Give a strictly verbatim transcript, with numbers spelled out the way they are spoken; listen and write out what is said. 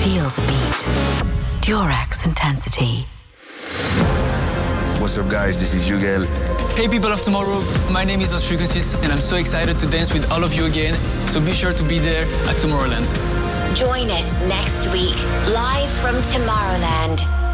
Feel the beat. Durex Intensity. What's up, guys? This is Hugel. Hey, people of tomorrow. My name is Lost Frequencies, and I'm so excited to dance with all of you again. So be sure to be there at Tomorrowland. Join us next week, live from Tomorrowland.